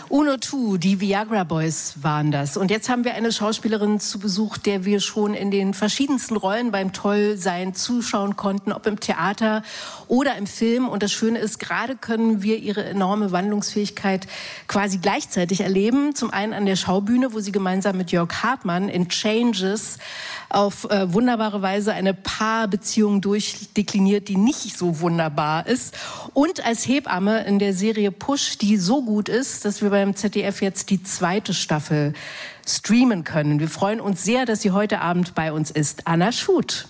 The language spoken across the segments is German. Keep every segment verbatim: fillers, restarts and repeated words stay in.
Uno zwei, die Viagra Boys waren das. Und jetzt haben wir eine Schauspielerin zu Besuch, der wir schon in den verschiedensten Rollen beim Tollsein zuschauen konnten, ob im Theater oder im Film. Und das Schöne ist, gerade können wir ihre enorme Wandlungsfähigkeit quasi gleichzeitig erleben. Zum einen an der Schaubühne, wo sie gemeinsam mit Jörg Hartmann in Changes auf äh, wunderbare Weise eine Paarbeziehung durchdekliniert, die nicht so wunderbar ist. Und als Hebamme in der Serie Push, die so gut ist, dass wir beim Z D F jetzt die zweite Staffel streamen können. Wir freuen uns sehr, dass sie heute Abend bei uns ist. Anna Schuth.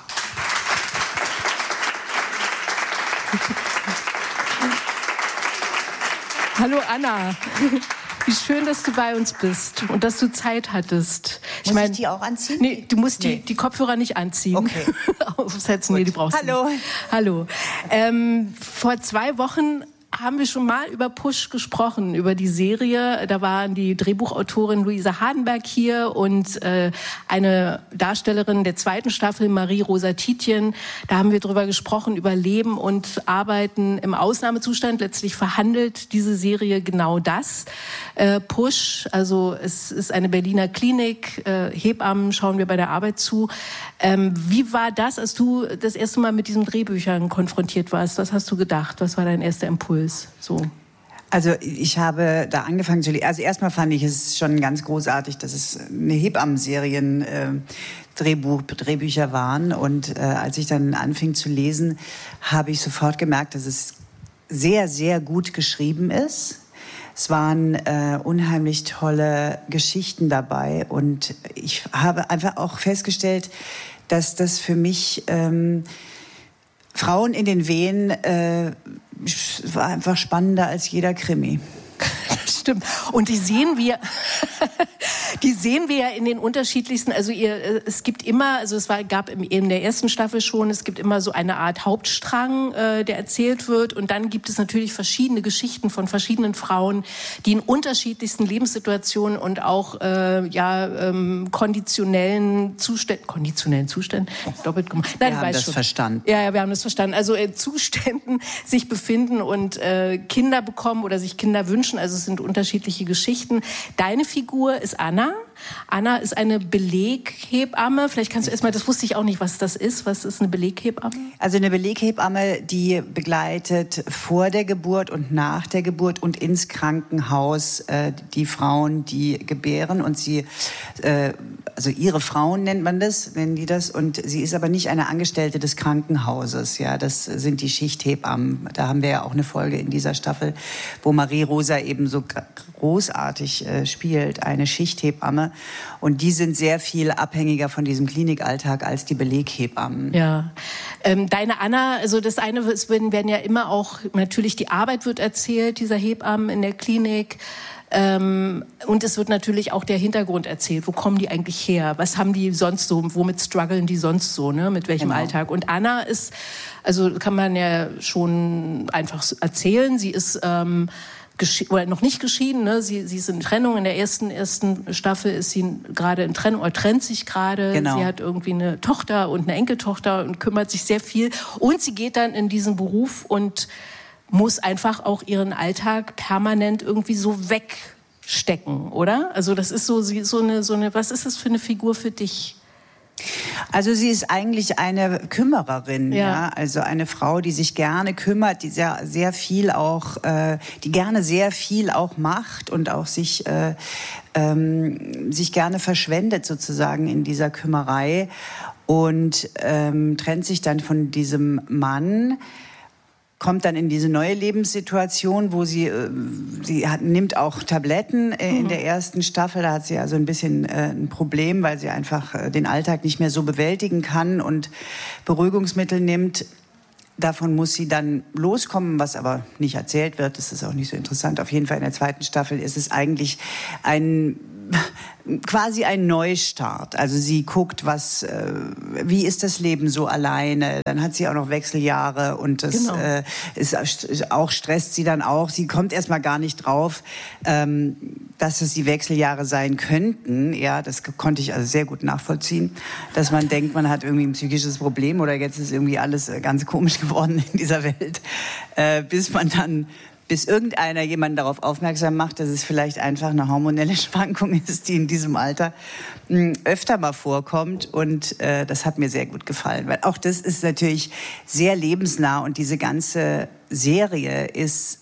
Hallo Anna. Wie schön, dass du bei uns bist und dass du Zeit hattest. Ich Muss mein, ich die auch anziehen? Nee, du musst nee. die, die Kopfhörer nicht anziehen. Okay. Aufsetzen, nee, die brauchst du Hallo. nicht. Hallo. Ähm, vor zwei Wochen haben wir schon mal über Push gesprochen, über die Serie. Da waren die Drehbuchautorin Luisa Hardenberg hier und äh, eine Darstellerin der zweiten Staffel, Marie-Rosa Tietjen. Da haben wir drüber gesprochen, über Leben und Arbeiten im Ausnahmezustand. Letztlich verhandelt diese Serie genau das. Äh, Push, also es ist eine Berliner Klinik. Äh, Hebammen schauen wir bei der Arbeit zu. Ähm, wie war das, als du das erste Mal mit diesen Drehbüchern konfrontiert warst? Was hast du gedacht? Was war dein erster Impuls? So. Also ich habe da angefangen zu lesen. Also erstmal fand ich es schon ganz großartig, dass es eine Hebammenserien äh, Drehbuch, Drehbücher waren. Und äh, als ich dann anfing zu lesen, habe ich sofort gemerkt, dass es sehr, sehr gut geschrieben ist. Es waren äh, unheimlich tolle Geschichten dabei. Und ich habe einfach auch festgestellt, dass das für mich ähm, Frauen in den Wehen äh, war einfach spannender als jeder Krimi. Das stimmt. Und die sehen wir, die sehen wir ja in den unterschiedlichsten, also ihr, es gibt immer, also es war, gab in der ersten Staffel schon, es gibt immer so eine Art Hauptstrang, äh, der erzählt wird. Und dann gibt es natürlich verschiedene Geschichten von verschiedenen Frauen, die in unterschiedlichsten Lebenssituationen und auch, äh, ja, ähm, konditionellen Zuständen, konditionellen Zuständen, doppelt gemacht. Nein, wir haben das schon. verstanden. Ja, ja, wir haben das verstanden. Also äh, Zuständen sich befinden und äh, Kinder bekommen oder sich Kinder wünschen. Also es sind unterschiedliche Geschichten. Deine Figur ist Anna. Anna ist eine Beleghebamme. Vielleicht kannst du erstmal, das wusste ich auch nicht, was das ist. Was ist eine Beleghebamme? Also eine Beleghebamme, die begleitet vor der Geburt und nach der Geburt und ins Krankenhaus äh, die Frauen, die gebären. Und sie, äh, also ihre Frauen nennt man das, nennen die das. Und sie ist aber nicht eine Angestellte des Krankenhauses. Ja, das sind die Schichthebammen. Da haben wir ja auch eine Folge in dieser Staffel, wo Marie-Rosa eben so großartig äh, spielt, eine Schichthebamme. Und die sind sehr viel abhängiger von diesem Klinikalltag als die Beleghebammen. Ja. Ähm, deine Anna, also das eine, es werden, werden ja immer auch, natürlich die Arbeit wird erzählt, dieser Hebammen in der Klinik. Ähm, und es wird natürlich auch der Hintergrund erzählt. Wo kommen die eigentlich her? Was haben die sonst so? Womit strugglen die sonst so? Ne? Mit welchem genau. Alltag? Und Anna ist, also kann man ja schon einfach erzählen, sie ist ähm, oder noch nicht geschieden, ne? Sie, sie ist in Trennung. In der ersten, ersten Staffel ist sie gerade in Trennung, oder trennt sich gerade. Genau. Sie hat irgendwie eine Tochter und eine Enkeltochter und kümmert sich sehr viel. Und sie geht dann in diesen Beruf und muss einfach auch ihren Alltag permanent irgendwie so wegstecken, oder? Also das ist so, so eine, so eine, was ist das für eine Figur für dich? Also sie ist eigentlich eine Kümmererin, ja. ja, also eine Frau, die sich gerne kümmert, die sehr, sehr viel auch, äh, die gerne sehr viel auch macht und auch sich, äh, ähm, sich gerne verschwendet sozusagen in dieser Kümmerei und ähm, trennt sich dann von diesem Mann. Kommt dann in diese neue Lebenssituation, wo sie, äh, sie hat, nimmt auch Tabletten äh, in mhm. der ersten Staffel. Da hat sie also ein bisschen äh, ein Problem, weil sie einfach äh, den Alltag nicht mehr so bewältigen kann und Beruhigungsmittel nimmt. Davon muss sie dann loskommen, was aber nicht erzählt wird. Das ist auch nicht so interessant. Auf jeden Fall in der zweiten Staffel ist es eigentlich ein quasi ein Neustart. Also sie guckt, was, äh, wie ist das Leben so alleine? Dann hat sie auch noch Wechseljahre und das genau. äh, ist auch stresst sie dann auch. Sie kommt erstmal gar nicht drauf, ähm, dass es die Wechseljahre sein könnten. Ja, das konnte ich also sehr gut nachvollziehen, dass man denkt, man hat irgendwie ein psychisches Problem oder jetzt ist irgendwie alles ganz komisch geworden in dieser Welt, äh, bis man dann bis irgendeiner jemanden darauf aufmerksam macht, dass es vielleicht einfach eine hormonelle Schwankung ist, die in diesem Alter mh, öfter mal vorkommt. Und äh, das hat mir sehr gut gefallen, weil auch das ist natürlich sehr lebensnah und diese ganze Serie ist,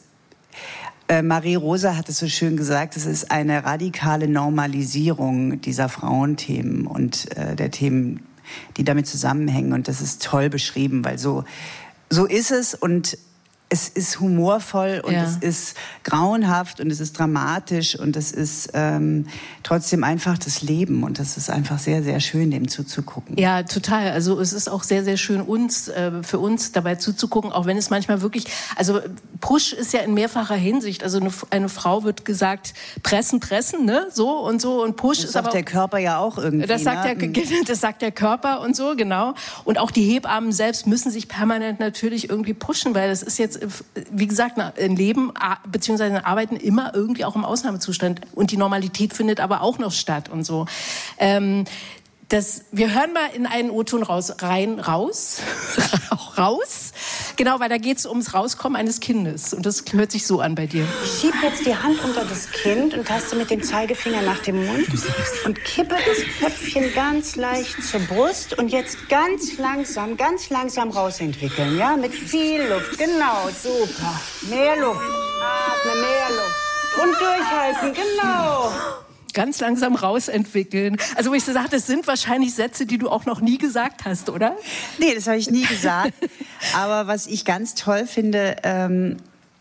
äh, Marie Rosa hat es so schön gesagt, es ist eine radikale Normalisierung dieser Frauenthemen und äh, der Themen, die damit zusammenhängen. Und das ist toll beschrieben, weil so, so ist es und es ist humorvoll und ja. es ist grauenhaft und es ist dramatisch und es ist ähm, trotzdem einfach das Leben und das ist einfach sehr, sehr schön, dem zuzugucken. Ja, total. Also es ist auch sehr, sehr schön, uns äh, für uns dabei zuzugucken, auch wenn es manchmal wirklich, also Push ist ja in mehrfacher Hinsicht, also eine, eine Frau wird gesagt, pressen, pressen, ne, so und so und Push das ist sagt aber der Körper ja auch irgendwie. Das sagt, ne? der, das sagt der Körper und so, genau. Und auch die Hebammen selbst müssen sich permanent natürlich irgendwie pushen, weil das ist jetzt, wie gesagt, ein Leben beziehungsweise ein Arbeiten immer irgendwie auch im Ausnahmezustand. Und die Normalität findet aber auch noch statt und so. Ähm, das, wir hören mal in einen O-Ton raus, rein, raus, auch raus. Genau, weil da geht es ums Rauskommen eines Kindes. Und das hört sich so an bei dir. Ich schieb jetzt die Hand unter das Kind und taste mit dem Zeigefinger nach dem Mund und kippe das Köpfchen ganz leicht zur Brust und jetzt ganz langsam, ganz langsam rausentwickeln, ja? Mit viel Luft, genau, super. Mehr Luft, atme, mehr Luft und durchhalten, genau. Ganz langsam rausentwickeln. Also wo ich so sage, das sind wahrscheinlich Sätze, die du auch noch nie gesagt hast, oder? Nee, das habe ich nie gesagt. Aber was ich ganz toll finde, ähm,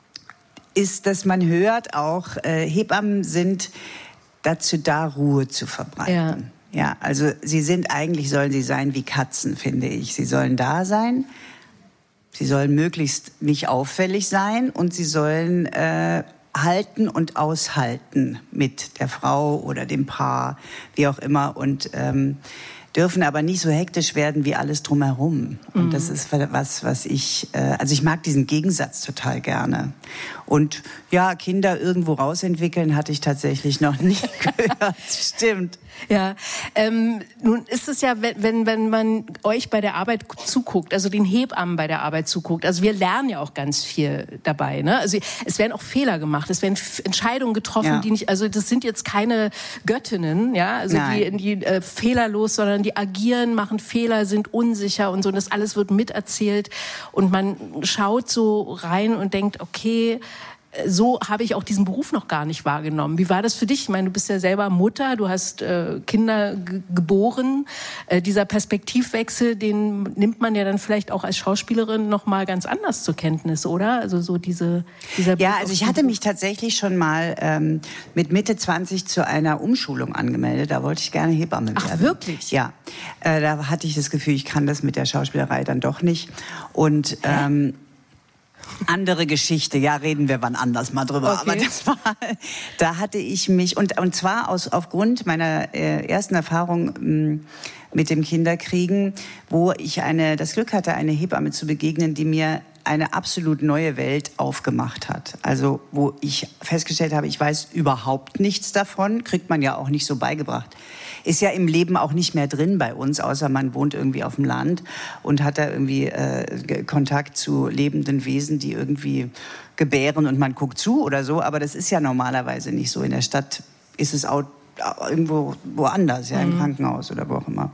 ist, dass man hört auch, äh, Hebammen sind dazu da, Ruhe zu verbreiten. Ja. Ja, also sie sind eigentlich, sollen sie sein wie Katzen, finde ich. Sie sollen da sein, sie sollen möglichst nicht auffällig sein und sie sollen äh, halten und aushalten mit der Frau oder dem Paar, wie auch immer, und ähm, dürfen aber nicht so hektisch werden wie alles drumherum. Und mhm. das ist was, was ich, äh, also ich mag diesen Gegensatz total gerne. Und ja, Kinder irgendwo rausentwickeln hatte ich tatsächlich noch nie gehört. Stimmt. Ja, ähm, nun ist es ja, wenn, wenn man euch bei der Arbeit zuguckt, also den Hebammen bei der Arbeit zuguckt, also wir lernen ja auch ganz viel dabei, ne? Also es werden auch Fehler gemacht, es werden Entscheidungen getroffen, ja. die nicht, also das sind jetzt keine Göttinnen, ja, also Nein. die, die äh, fehlerlos, sondern die agieren, machen Fehler, sind unsicher und so, und das alles wird miterzählt und man schaut so rein und denkt, okay, so habe ich auch diesen Beruf noch gar nicht wahrgenommen. Wie war das für dich? Ich meine, du bist ja selber Mutter, du hast äh, Kinder g- geboren. Äh, dieser Perspektivwechsel, den nimmt man ja dann vielleicht auch als Schauspielerin noch mal ganz anders zur Kenntnis, oder? Also so diese dieser Ja, also ich hatte mich tatsächlich schon mal ähm, mit Mitte zwanzig zu einer Umschulung angemeldet. Da wollte ich gerne Hebamme werden. Ach, wirklich? Ja, äh, da hatte ich das Gefühl, ich kann das mit der Schauspielerei dann doch nicht. Und ähm, andere Geschichte, ja, reden wir wann anders mal drüber. Okay. Aber das war, da hatte ich mich, und, und zwar aus, aufgrund meiner äh, ersten Erfahrung mh, mit dem Kinderkriegen, wo ich eine, das Glück hatte, eine Hebamme zu begegnen, die mir eine absolut neue Welt aufgemacht hat. Also wo ich festgestellt habe, ich weiß überhaupt nichts davon, kriegt man ja auch nicht so beigebracht. Ist ja im Leben auch nicht mehr drin bei uns, außer man wohnt irgendwie auf dem Land und hat da irgendwie äh, Kontakt zu lebenden Wesen, die irgendwie gebären und man guckt zu oder so. Aber das ist ja normalerweise nicht so. In der Stadt ist es auch irgendwo woanders, ja, im mhm. Krankenhaus oder wo auch immer.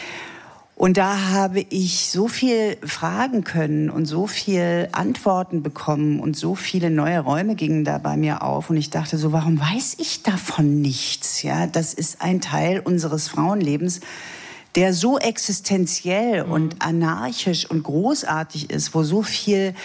Und da habe ich so viel fragen können und so viel Antworten bekommen und so viele neue Räume gingen da bei mir auf. Und ich dachte so, warum weiß ich davon nichts? Ja, das ist ein Teil unseres Frauenlebens, der so existenziell mhm. und anarchisch und großartig ist, wo so viel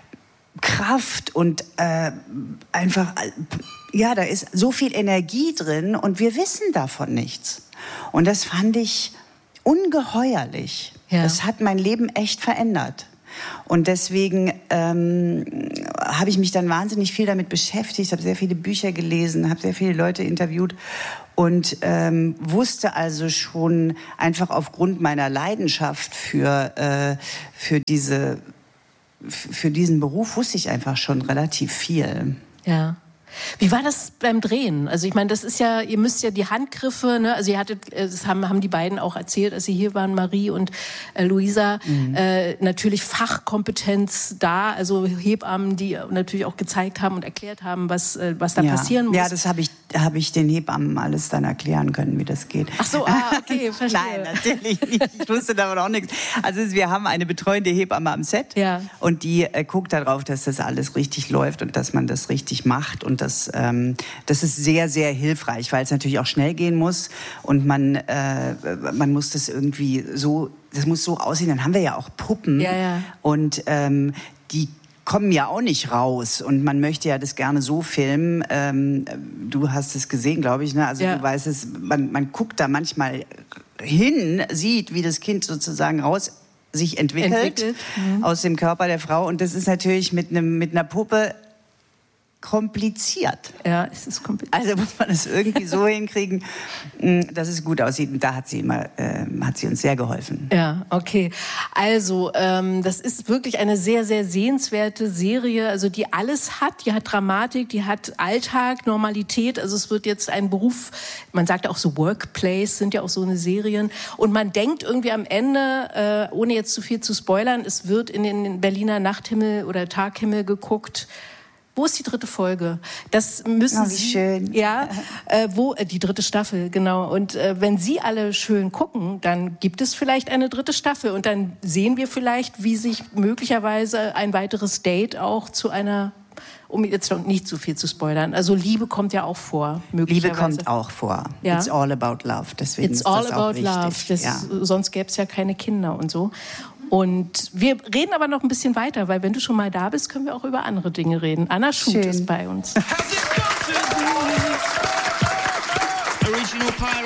Kraft und äh, einfach, ja, da ist so viel Energie drin und wir wissen davon nichts. Und das fand ich ungeheuerlich. Ja. Das hat mein Leben echt verändert. Und deswegen ähm, habe ich mich dann wahnsinnig viel damit beschäftigt, habe sehr viele Bücher gelesen, habe sehr viele Leute interviewt und ähm, wusste also schon einfach aufgrund meiner Leidenschaft für, äh, für, diese, für diesen Beruf, wusste ich einfach schon relativ viel. Ja. Wie war das beim Drehen? Also ich meine, das ist ja, ihr müsst ja die Handgriffe, ne? Also ihr hattet, das haben, haben die beiden auch erzählt, als sie hier waren, Marie und äh, Luisa, mhm. äh, natürlich Fachkompetenz da, also Hebammen, die natürlich auch gezeigt haben und erklärt haben, was, äh, was da ja. passieren muss. Ja, das habe ich, hab ich den Hebammen alles dann erklären können, wie das geht. Ach so, ah, okay, verstehe. Nein, natürlich nicht. Ich wusste davon auch nichts. Also wir haben eine betreuende Hebamme am Set ja. und die äh, guckt darauf, dass das alles richtig läuft und dass man das richtig macht. Und das, ähm, das ist sehr, sehr hilfreich, weil es natürlich auch schnell gehen muss und man, äh, man muss das irgendwie so, das muss so aussehen. Dann haben wir ja auch Puppen ja, ja. und ähm, die kommen ja auch nicht raus und man möchte ja das gerne so filmen. Ähm, du hast es gesehen, glaube ich, ne? Also ja. du weißt es, man, man guckt da manchmal hin, sieht, wie das Kind sozusagen raus sich entwickelt, entwickelt. Mhm. aus dem Körper der Frau und das ist natürlich mit einem mit einer Puppe kompliziert. Ja, es ist kompliziert. Also muss man es irgendwie so hinkriegen, dass es gut aussieht. Und da hat sie immer, äh, hat sie uns sehr geholfen. Ja, okay. Also ähm, das ist wirklich eine sehr, sehr sehenswerte Serie, also die alles hat. Die hat Dramatik, die hat Alltag, Normalität. Also es wird jetzt ein Beruf, man sagt auch so Workplace, sind ja auch so eine Serien. Und man denkt irgendwie am Ende, äh, ohne jetzt zu viel zu spoilern, es wird in den Berliner Nachthimmel oder Taghimmel geguckt. Wo ist die dritte Folge? Das müssen oh, wie Sie, schön. Ja, äh, wo äh, die dritte Staffel, genau. Und äh, wenn Sie alle schön gucken, dann gibt es vielleicht eine dritte Staffel und dann sehen wir vielleicht, wie sich möglicherweise ein weiteres Date auch zu einer, um jetzt noch nicht zu viel zu spoilern. Also Liebe kommt ja auch vor, möglicherweise. Liebe kommt auch vor. Ja. It's all about love. Deswegen It's ist all das about auch wichtig. love. Das, ja. Sonst gäbe es ja keine Kinder und so. Und wir reden aber noch ein bisschen weiter, weil wenn du schon mal da bist, können wir auch über andere Dinge reden. Anna Schut ist bei uns.